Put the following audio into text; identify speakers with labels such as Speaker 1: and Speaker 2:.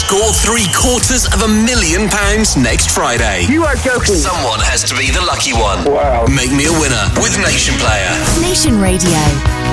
Speaker 1: Score £750,000 next Friday.
Speaker 2: You are joking.
Speaker 1: Someone has to be the lucky one.
Speaker 2: Wow.
Speaker 1: Make me a winner with Nation Player.
Speaker 3: Nation Radio.